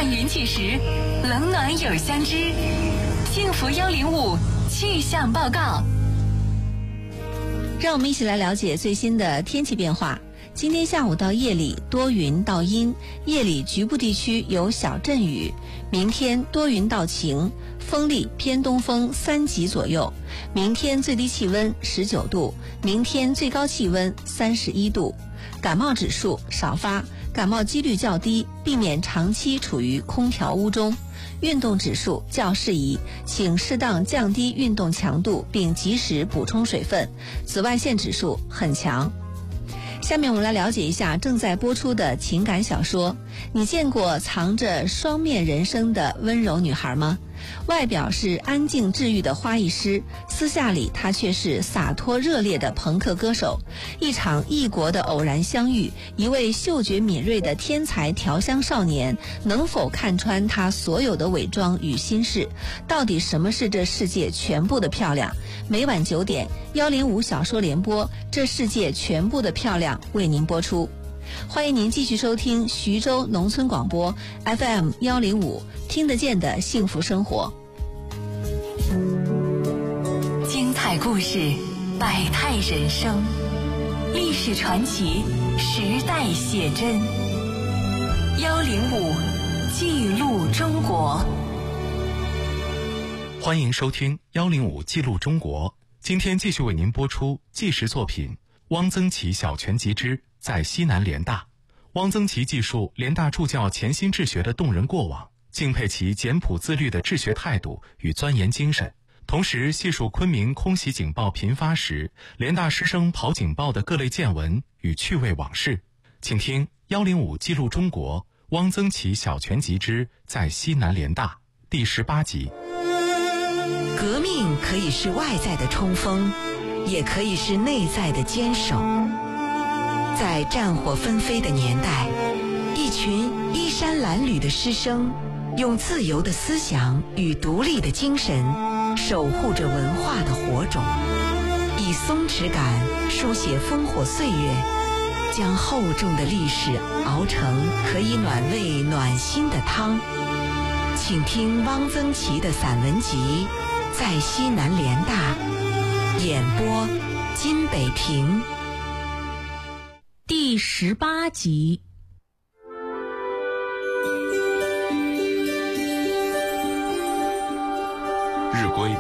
看云起时，冷暖有相知。幸福105气象报告。 让我们一起来了解最新的天气变化。今天下午到夜里多云到阴，夜里局部地区有小阵雨。明天多云到晴，风力偏东风3级左右。明天最低气温19度，明天最高气温31度。感冒指数少发，感冒几率较低，避免长期处于空调屋中。运动指数较适宜，请适当降低运动强度，并及时补充水分。紫外线指数很强。下面我们来了解一下正在播出的情感小说。你见过藏着双面人生的温柔女孩吗？外表是安静治愈的花艺师，私下里她却是洒脱热烈的朋克歌手。一场异国的偶然相遇，一位嗅觉敏锐的天才调香少年，能否看穿她所有的伪装与心事？到底什么是这世界全部的漂亮？每晚9点，105小说联播，这世界全部的漂亮为您播出。欢迎您继续收听徐州农村广播 FM 105，听得见的幸福生活。 精彩故事，百态人生，历史传奇，时代写真。105记录中国。 欢迎收听105记录中国。今天继续为您播出纪实作品汪曾祺小全集之在西南联大。汪曾祺记述联大助教潜心治学的动人过往，敬佩其简朴自律的治学态度与钻研精神，同时细述昆明空袭警报频发时联大师生跑警报的各类见闻与趣味往事。请听105记录中国汪曾祺小全集之在西南联大第18集。 革命可以是外在的冲锋，也可以是内在的坚守。在战火纷飞的年代，一群衣衫褴褛的师生，用自由的思想与独立的精神，守护着文化的火种，以松弛感书写烽火岁月，将厚重的历史熬成可以暖胃暖心的汤。请听汪曾祺的散文集《在西南联大》，演播金北平。 第18集。 日归。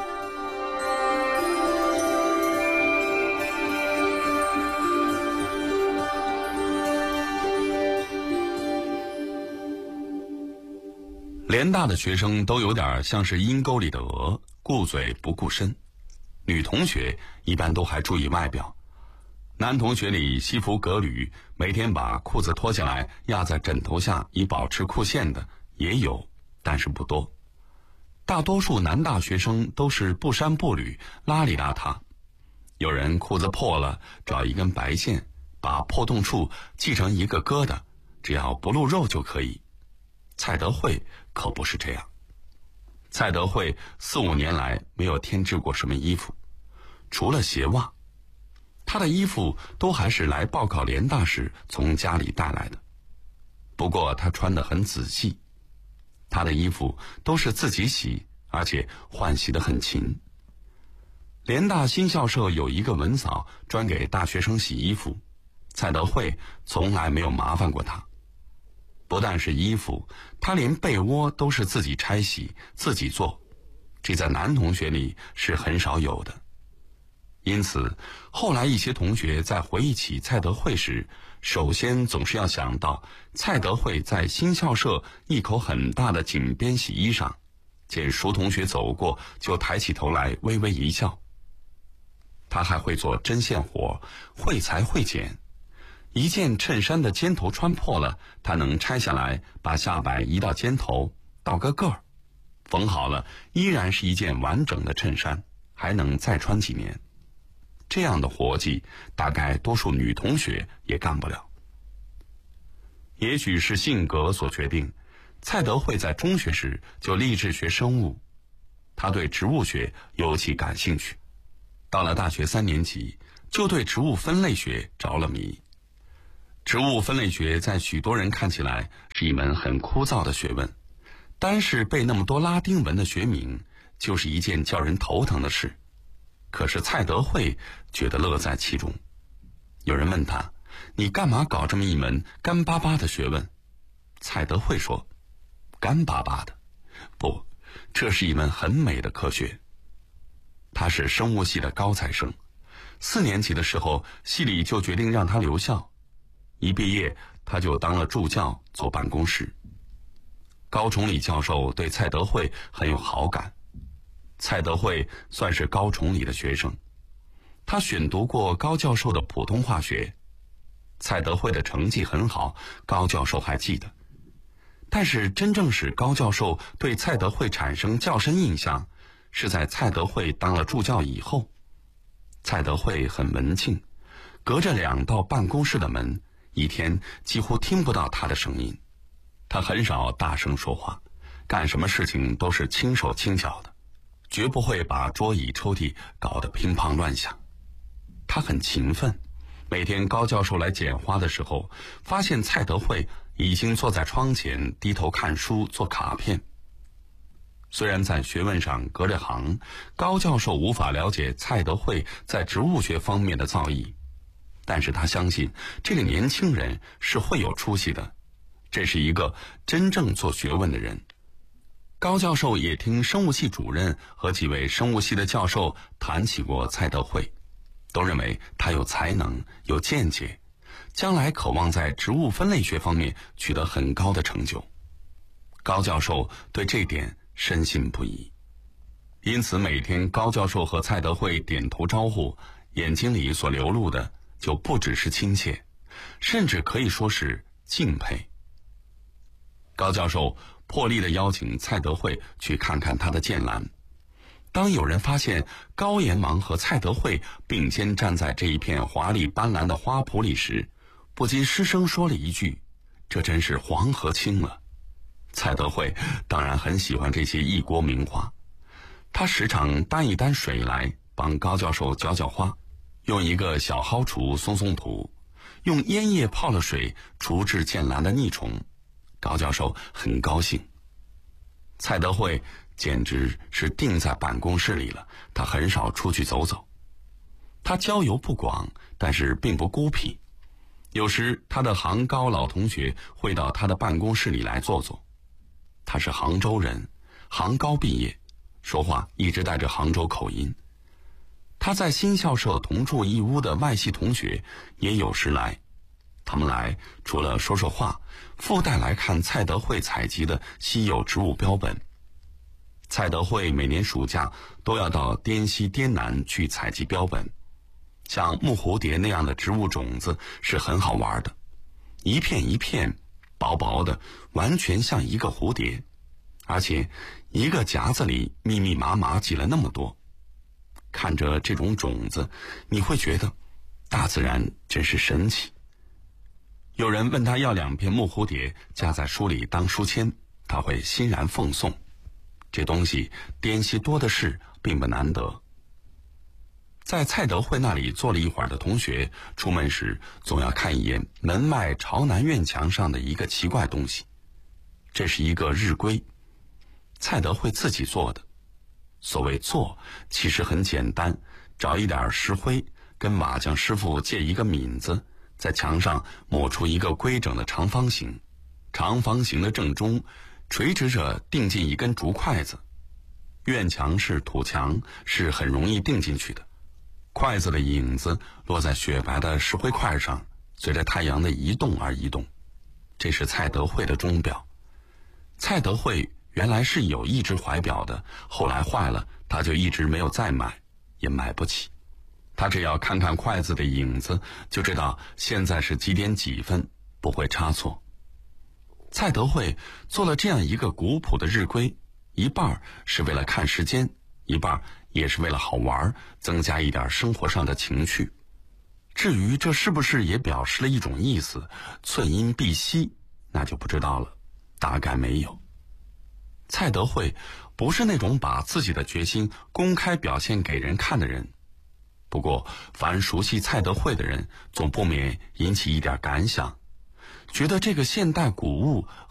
联大的学生都有点像是阴沟里的鹅，顾嘴不顾身。女同学一般都还注意外表，男同学里西服革履，每天把裤子脱下来压在枕头下以保持裤线的也有，但是不多。大多数男大学生都是不衫不履，邋里邋遢。有人裤子破了，找一根白线，把破洞处系成一个疙瘩，只要不露肉就可以。蔡德惠可不是这样。蔡德惠4、5年来没有添置过什么衣服，除了鞋袜。他的衣服都还是来报考联大时从家里带来的，不过他穿得很仔细。他的衣服都是自己洗，而且换洗得很勤。联大新校舍有一个文嫂专给大学生洗衣服，蔡德惠从来没有麻烦过他。不但是衣服，他连被窝都是自己拆洗自己做，这在男同学里是很少有的。因此后来一些同学在回忆起蔡德惠时，首先总是要想到蔡德惠在新校舍一口很大的井边洗衣裳，见熟同学走过就抬起头来微微一笑。他还会做针线活，会裁会剪。一件衬衫的肩头穿破了，他能拆下来，把下摆移到肩头，倒个个儿，缝好了依然是一件完整的衬衫，还能再穿几年。这样的活计大概多数女同学也干不了。也许是性格所决定，蔡德惠在中学时就立志学生物，他对植物学尤其感兴趣。到了大学3年级，就对植物分类学着了迷。植物分类学在许多人看起来是一门很枯燥的学问， 单是背那么多拉丁文的学名，就是一件叫人头疼的事。可是蔡德惠觉得乐在其中。有人问他，你干嘛搞这么一门干巴巴的学问？蔡德惠说，干巴巴的？不，这是一门很美的科学。他是生物系的高材生，4年级的时候，系里就决定让他留校。一毕业，他就当了助教，坐办公室。高崇礼教授对蔡德惠很有好感，蔡德惠算是高崇礼的学生。他选读过高教授的普通化学，蔡德惠的成绩很好，高教授还记得。但是真正使高教授对蔡德惠产生较深印象，是在蔡德惠当了助教以后。蔡德惠很文静，隔着2道办公室的门，一天几乎听不到他的声音。他很少大声说话，干什么事情都是轻手轻脚的，绝不会把桌椅抽屉搞得乒乓乱响。他很勤奋，每天高教授来捡花的时候，发现蔡德惠已经坐在窗前低头看书做卡片。虽然在学问上隔着行，高教授无法了解蔡德惠在植物学方面的造诣，但是他相信这个年轻人是会有出息的，这是一个真正做学问的人。高教授也听生物系主任和几位生物系的教授谈起过蔡德惠，都认为他有才能，有见解，将来渴望在植物分类学方面取得很高的成就。高教授对这点深信不疑，因此每天高教授和蔡德惠点头招呼，眼睛里所流露的就不只是亲切，甚至可以说是敬佩。高教授破例地邀请蔡德惠去看看他的剑兰。当有人发现高延芒和蔡德惠并肩站在这一片华丽斑斓的花圃里时，不禁失声说了一句，这真是黄河清了。蔡德惠当然很喜欢这些异国名花，他时常担一担水来帮高教授浇浇花，用一个小蒿锄松松土，用烟叶泡了水除治剑兰的腻虫。高教授很高兴。蔡德惠简直是定在办公室里了，他很少出去走走。他交友不广，但是并不孤僻。有时他的杭高老同学会到他的办公室里来坐坐。他是杭州人，杭高毕业，说话一直带着杭州口音。他在新校舍同住一屋的外系同学也有时来，他们来除了说说话，附带来看蔡德惠采集的稀有植物标本。蔡德惠每年暑假都要到滇西滇南去采集标本，像木蝴蝶那样的植物种子是很好玩的，一片一片薄薄的，完全像一个蝴蝶，而且一个夹子里密密麻麻挤了那么多。看着这种种子，你会觉得大自然真是神奇。有人问他要2片木蝴蝶夹在书里当书签，他会欣然奉送。这东西滇西多的是，并不难得。在蔡德惠那里坐了一会儿的同学，出门时总要看一眼门外朝南院墙上的一个奇怪东西。这是一个日龟，蔡德惠自己做的。所谓做，其实很简单，找一点石灰，跟瓦匠师傅借一个抿子，在墙上抹出一个规整的长方形，长方形的正中垂直着钉进一根竹筷子。院墙是土墙，是很容易钉进去的。筷子的影子落在雪白的石灰块上，随着太阳的移动而移动。这是蔡德惠的钟表。蔡德惠原来是有一只怀表的，后来坏了，他就一直没有再买，也买不起。他只要看看筷子的影子，就知道现在是几点几分，不会差错。蔡德惠做了这样一个古朴的日龟，一半是为了看时间，一半也是为了好玩，增加一点生活上的情趣。至于这是不是也表示了一种意思，寸阴必息，那就不知道了，大概没有。蔡德惠不是那种把自己的决心公开表现给人看的人，不过凡熟悉蔡德惠的人，总不免引起一点感想，觉得这个现代古物